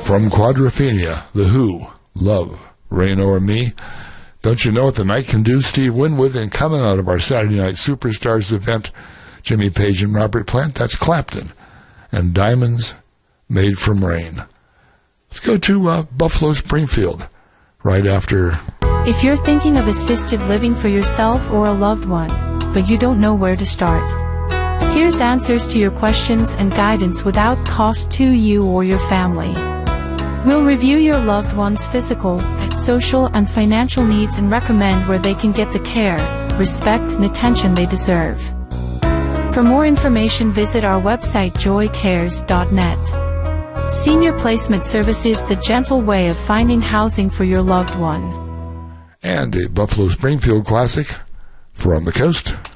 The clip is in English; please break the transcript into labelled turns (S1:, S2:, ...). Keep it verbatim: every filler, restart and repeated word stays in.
S1: From Quadrophenia, The Who, Love, Reign O'er Me. Don't you know what the night can do? Steve Winwood, and coming out of our Saturday Night Superstars event, Jimmy Page and Robert Plant. That's Clapton and Diamonds Made from Rain. Let's go to uh, Buffalo Springfield right after.
S2: If you're thinking of assisted living for yourself or a loved one, but you don't know where to start, here's answers to your questions and guidance without cost to you or your family. We'll review your loved one's physical, social, and financial needs and recommend where they can get the care, respect, and attention they deserve. For more information, visit our website joy cares dot net. Senior Placement Services, the gentle way of finding housing for your loved one.
S1: And a Buffalo Springfield classic from the coast.